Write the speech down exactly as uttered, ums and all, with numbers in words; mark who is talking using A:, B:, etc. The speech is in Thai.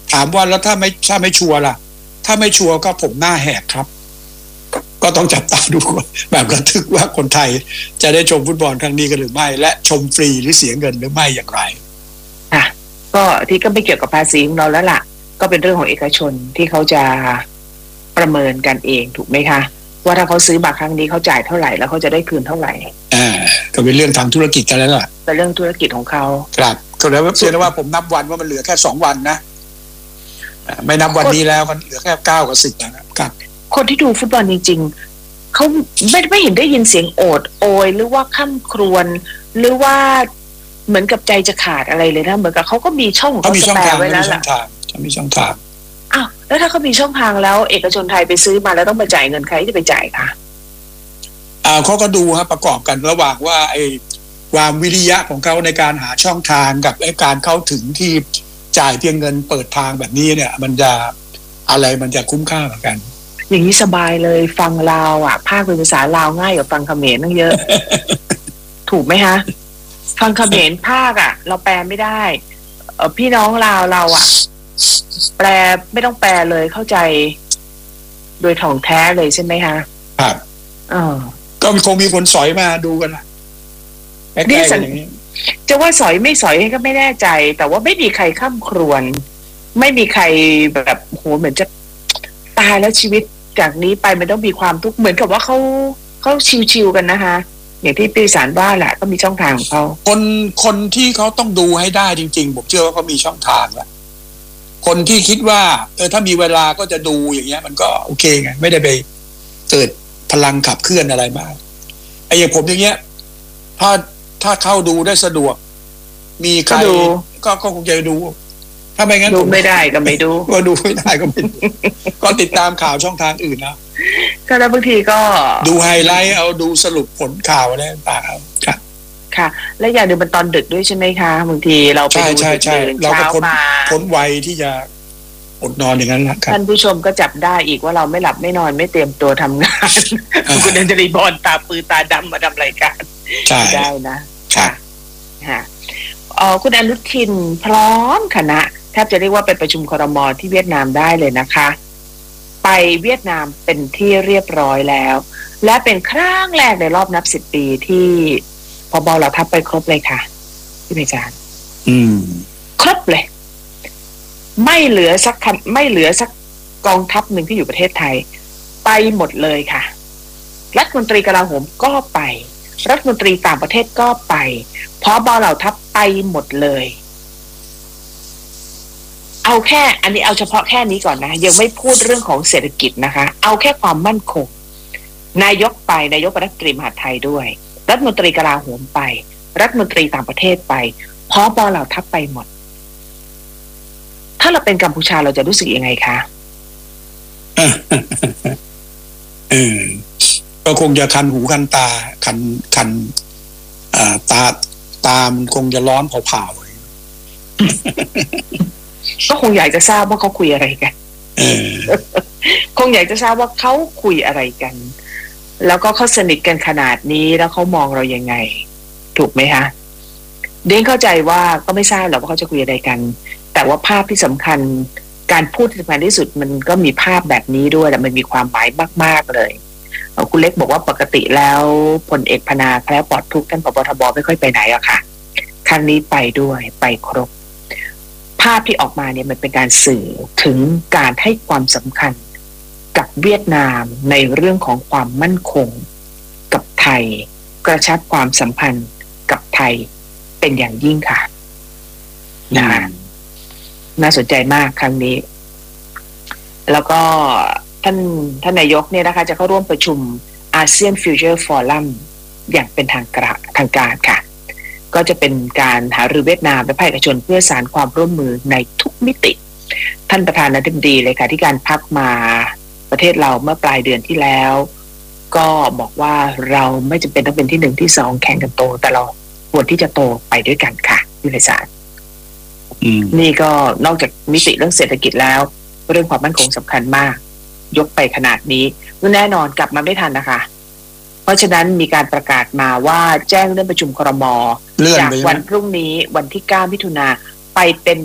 A: ถามว่าแล้วถ้าไม่ถ้าไม่ชัวร์ล่ะถ้าไม่ชัวร์ก็ผมหน้าแหกครับก็ต้องจับตาดูแบบระทึกว่าคนไทยจะได้ชมฟุตบอลครั้งนี้กันหรือไม่และชมฟรีหรือเสียเงินหรือไม่อย่างไร
B: ค่ะก็ที่ก็ไม่เกี่ยวกับภาษีของเราแล้วล่ะก็เป็นเรื่องของเอกชนที่เขาจะประเมินกันเองถูกไหมคะว่าถ้าเขาซื้อบัตรครั้งนี้เขาจ่ายเท่าไหร่แล้วเขาจะได้คืนเท่าไหร่
A: อ่าก็เป็นเรื่องทางธุรกิจกันแล้วล่ะ
B: เป็นเรื่องธุรกิจของเขา
A: ครับก็แล้วเชื่อว่าผมนับวันว่ามันเหลือแค่สองวันนะไม่นับวันนี้แล้วมันเหลือแค่เก้ากับสิบนะครับ
B: คนที่ดูฟุตบอลจริงๆเขาไม่ไม่เห็นได้ยินเสียงโอดโอยหรือว่าค่ำครวญหรือว่าเหมือนกับใจจะขาดอะไรเลยนะเหมือนกับเขาก็มีช่องของเขาสแปร์ไว้แล้วล่ะ
A: เขามีช่องทาง
B: อ้าวแล้วถ้าเขามีช่องทางแล้วเอกชนไทยไปซื้อมาแล้วต้องมาจ่ายเงินใครจะไปจ่ายคะ
A: อ่าเขาก็ดูฮะประกอบกันระหว่างว่าไอ้ความวิริยะของเขาในการหาช่องทางกับไอ้การเข้าถึงที่จ่ายเพียงเงินเปิดทางแบบนี้เนี่ยมันจะอะไรมันจะคุ้มค่าเหมือนกัน
B: อย่างนี้สบายเลยฟังลาวอ่ะภาคเป็นภาษาลาวง่ายกว่าฟังเขมรตั้งเยอะ ถูกไหมฮะฟังเขมรภาคอ่ะเราแปลไม่ได้เออพี่น้องลาวเราอ่ะแปลไม่ต้องแปลเลยเข้าใจโดยถ่องแท้เลยใช่ไหมคะ
A: ครับ
B: เออ
A: ก็คงมีคนสอยมาดูกันละ
B: นี่สันจะว่าสอยไม่สอยก็ไม่แน่ใจแต่ว่าไม่มีใครข้ามครวญไม่มีใครแบบโหเหมือนจะตายแล้วชีวิตจากนี้ไปมันต้องมีความทุกข์เหมือนกับว่าเขาเขาชิวๆกันนะคะอย่างที่ปีศาจว่าแหละก็มีช่องทางของเขา
A: คนคนที่เขาต้องดูให้ได้จริงๆผมเชื่อว่าเขามีช่องทางแหละคนที่คิดว่าเออถ้ามีเวลาก็จะดูอย่างเงี้ยมันก็โอเคไงไม่ได้ไปเกิดพลังขับเคลื่อนอะไรมากไอ้อย่างผมอย่างเงี้ยถ้าถ้าเข้าดูได้สะดวกมีใครก็ก็คงจะดูถ้าไม่งั้น
B: ดูไม่ได้ก็ไม่ดู
A: ก็ดูไม่ได้ก็ไม่ดูก็ติดตามข่าวช่องทางอื่นนะ
B: ก็แล้วบางทีก็
A: ดูไฮไลท์เอาดูสรุปผลข่าวอะไรต่างๆครับ
B: ค่ะและอย่างหนึ่งมันตอนดึกด้วยใช่ไหมคะบางทีเราไปดู
A: ใช่ใช่เราก็พ้นพ้นวัยที่จะอดนอนอย่างนั้นแหละครับ
B: ท่านผู้ชมก็จับได้อีกว่าเราไม่หลับไม่นอนไม่เตรียมตัวทำงานคุณเดนจรีบอลตาปืนตาดำมาทำรายการได้นะค่ะค่ะเออคุณอนุทินพร้อมคณะแทบจะเรียกว่าเป็นประชุมครม.ที่เวียดนามได้เลยนะคะไปเวียดนามเป็นที่เรียบร้อยแล้วและเป็นครั้งแรกในรอบนับสิบปีที่พบเหล่าทัพไปครบเลยค่ะพี่เมจารย์
A: อืม
B: ครบเลยไม่เหลือสักคันไม่เหลือสักกองทัพหนึ่งที่อยู่ประเทศไทยไปหมดเลยค่ะรัฐมนตรีกลาโหมก็ไปรัฐมนตรีต่างประเทศก็ไปผบเหล่าทัพไปหมดเลยเอาแค่อันนี้เอาเฉพาะแค่นี้ก่อนนะยังไม่พูดเรื่องของเศรษฐกิจนะคะเอาแค่ความมั่นคงนายกไปนายกรัฐมนตรีมหาดไทยด้วยรัฐมนตรีกลาโหมไปรัฐมนตรีต่างประเทศไปผบเหล่าทัพไปหมดถ้าเราเป็นกัมพูชาเราจะรู้สึกยังไงคะ
A: เออก็คงจะคันหูคันตาคันคันอ่าตาตามันคงจะร้อนเผาๆ
B: ก็คงอยากจะทราบว่าเขาคุยอะไรกันคงอยากจะทราบว่าเขาคุยอะไรกันแล้วก็เขาสนิทกันขนาดนี้แล้วเขามองเรายังไงถูกไหมคะเด้งเข้าใจว่าก็ไม่ทราบหรอกว่าเขาจะคุยอะไรกันแต่ว่าภาพที่สำคัญการพูดที่สำคัญที่สุดมันก็มีภาพแบบนี้ด้วยแต่มันมีความหมายมากๆเลยคุณเล็กบอกว่าปกติแล้วพลเอกพนาแคล้วปลอดทุกข์ท่านผบ.ทบ.ไม่ค่อยไปไหนอะค่ะครั้งนี้ไปด้วยไปครบภาพที่ออกมาเนี่ยมันเป็นการสื่อถึงการให้ความสำคัญกับเวียดนามในเรื่องของความมั่นคงกับไทยกระชับความสัมพันธ์กับไทยเป็นอย่างยิ่งค่ะนะคะน่าสนใจมากครั้งนี้แล้วก็ท่านท่านนายกเนี่ยนะคะจะเข้าร่วมประชุมอาเซียนฟิวเจอร์ฟอรัมอย่างเป็นทางการทางการค่ะก็จะเป็นการหารือเวียดนามและภาคเอกชนเพื่อสานความร่วมมือในทุกมิติท่านประธานาธิบดีเลยค่ะที่การพักมาประเทศเราเมื่อปลายเดือนที่แล้วก็บอกว่าเราไม่จำเป็นต้องเป็นที่หนึ่งที่สองแข่งกันโตแต่เราควรที่จะโตไปด้วยกันค่ะพี่ไพศาลนี่ก็นอกจากมิติเรื่องเศรษฐกิจแล้วเรื่องความมั่นคงสำคัญมากยกไปขนาดนี้แน่นอนกลับมาไม่ทันนะคะเพราะฉะนั้นมีการประกาศมาว่าแจ้งเรื่องประชุมครม.จากวันพรุ่งนี้วันที่เก้ามิถุนาไปเป็น